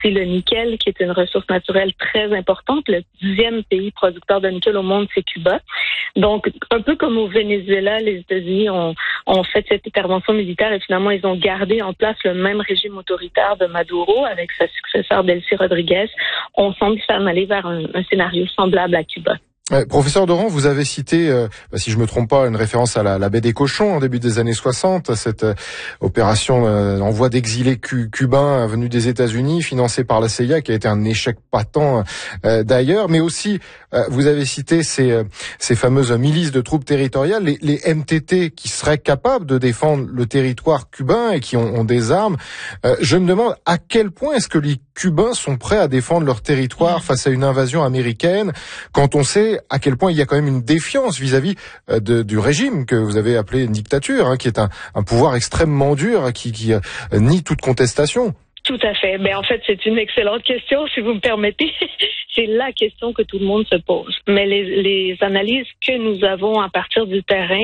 aussi le nickel, qui est une ressource naturelle très importante. Le 10e pays producteur de nickel au monde, c'est Cuba. Donc, un peu comme au Venezuela, les États-Unis ont fait cette intervention militaire et finalement, ils ont gardé en place le même régime autoritaire de Maduro avec sa successeur Delcy Rodriguez. On semble s'en aller vers un scénario semblable à Cuba. Professeur Doran, vous avez cité, si je me trompe pas, une référence à la baie des Cochons en début des années 60, cette opération envoi d'exilés cubains venus des États-Unis, financée par la CIA, qui a été un échec patent d'ailleurs, mais aussi vous avez cité ces fameuses milices de troupes territoriales, les MTT, qui seraient capables de défendre le territoire cubain et qui ont des armes. Je me demande à quel point est-ce que les Cubains sont prêts à défendre leur territoire face à une invasion américaine, quand on sait à quel point il y a quand même une défiance vis-à-vis du régime que vous avez appelé une dictature, qui est un pouvoir extrêmement dur, qui nie toute contestation. Tout à fait. Mais en fait, c'est une excellente question, si vous me permettez. C'est la question que tout le monde se pose. Mais les analyses que nous avons à partir du terrain,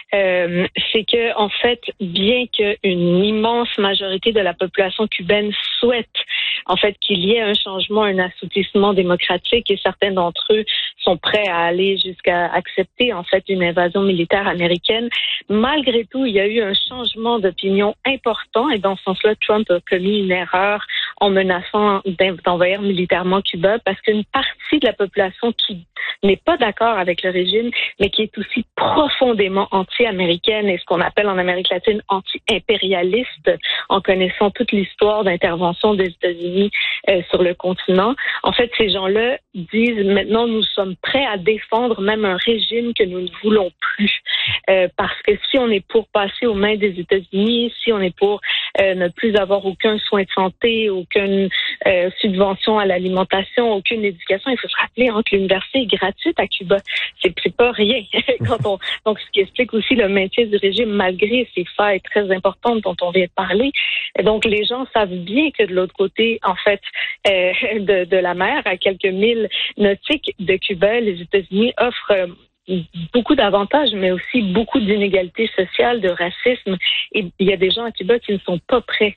c'est que, en fait, bien qu'une immense majorité de la population cubaine souhaite, en fait, qu'il y ait un changement, un assoupissement démocratique, et certains d'entre eux sont prêts à aller jusqu'à accepter, en fait, une invasion militaire américaine. Malgré tout, il y a eu un changement d'opinion important, et dans ce sens-là, Trump a commis une erreur en menaçant d'envahir militairement Cuba, parce qu'une partie de la population qui n'est pas d'accord avec le régime, mais qui est aussi profondément anti-américaine et ce qu'on appelle en Amérique latine anti-impérialiste, en connaissant toute l'histoire d'intervention des États-Unis sur le continent. En fait, ces gens-là disent maintenant nous sommes prêts à défendre même un régime que nous ne voulons plus. Parce que si on est pour passer aux mains des États-Unis, si on est pour ne plus avoir aucun soin de santé, aucune subvention à l'alimentation, aucune éducation, il faut se rappeler que l'université est gratuite à Cuba. C'est pas rien. Donc, ce qui explique aussi le maintien du régime malgré ces failles très importantes dont on vient de parler. Et donc, les gens savent bien que de l'autre côté, en fait, de la mer, à quelques milles nautiques de Cuba, les États-Unis offrent beaucoup d'avantages, mais aussi beaucoup d'inégalités sociales, de racisme. Et il y a des gens à Cuba qui ne sont pas prêts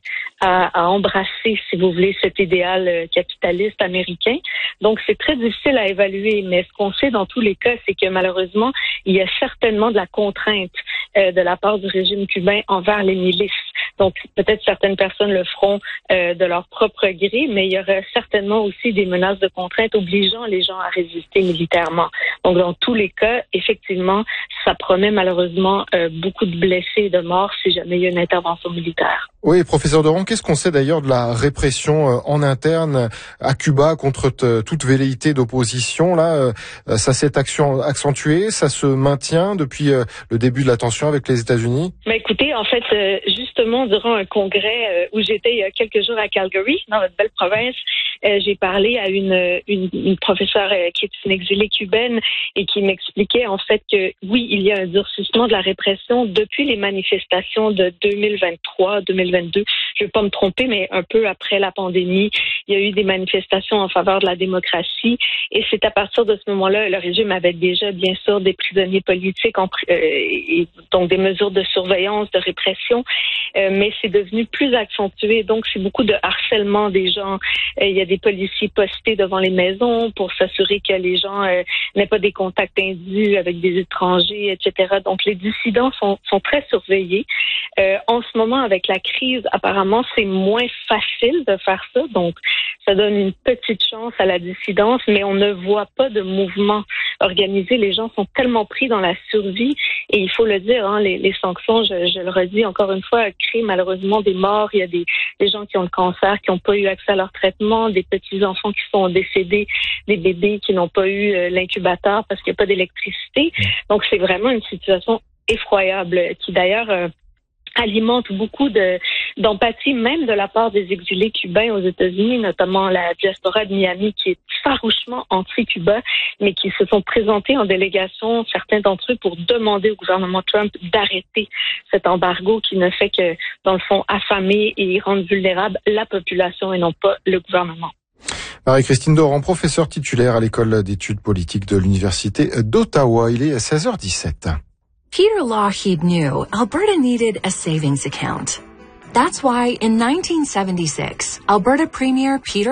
à embrasser, si vous voulez, cet idéal capitaliste américain. Donc, c'est très difficile à évaluer. Mais ce qu'on sait dans tous les cas, c'est que malheureusement, il y a certainement de la contrainte de la part du régime cubain envers les milices. Donc, peut-être certaines personnes le feront de leur propre gré, mais il y aura certainement aussi des menaces de contrainte obligeant les gens à résister militairement. Donc, dans tous les cas, effectivement, ça promet malheureusement beaucoup de blessés et de morts si jamais il y a une intervention militaire. Oui, professeur Doran, qu'est-ce qu'on sait d'ailleurs de la répression en interne à Cuba contre toute velléité d'opposition? Là, ça s'est accentué, ça se maintient depuis le début de la tension avec les États-Unis? Mais écoutez, en fait, justement, durant un congrès où j'étais il y a quelques jours à Calgary, dans votre belle province, j'ai parlé à une professeure qui est une exilée cubaine et qui m'expliquait en fait que oui, il y a un durcissement de la répression depuis les manifestations de 2023-2022. Je ne vais pas me tromper, mais un peu après la pandémie, il y a eu des manifestations en faveur de la démocratie et c'est à partir de ce moment-là, le régime avait déjà bien sûr des prisonniers politiques et donc des mesures de surveillance, de répression, mais c'est devenu plus accentué. Donc c'est beaucoup de harcèlement des gens. Il y a des policiers postés devant les maisons pour s'assurer que les gens n'aient pas des contacts indus avec des étrangers, etc. Donc les dissidents sont très surveillés. En ce moment, avec la crise, apparemment, c'est moins facile de faire ça. Donc, ça donne une petite chance à la dissidence, mais on ne voit pas de mouvement organisé. Les gens sont tellement pris dans la survie et il faut le dire, les sanctions, je le redis encore une fois, créent malheureusement des morts. Il y a des gens qui ont le cancer, qui n'ont pas eu accès à leur traitement, des petits-enfants qui sont décédés, des bébés qui n'ont pas eu l'incubateur parce qu'il n'y a pas d'électricité. Donc, c'est vraiment une situation effroyable qui d'ailleurs alimente beaucoup d'empathie, même de la part des exilés cubains aux États-Unis, notamment la diaspora de Miami, qui est farouchement anti-Cuba, mais qui se sont présentés en délégation, certains d'entre eux, pour demander au gouvernement Trump d'arrêter cet embargo qui ne fait que, dans le fond, affamer et rendre vulnérable la population et non pas le gouvernement. Marie-Christine Doran, professeure titulaire à l'école d'études politiques de l'Université d'Ottawa. Il est 16h17. Peter Lougheed knew Alberta needed a savings account. That's why in 1976, Alberta Premier Peter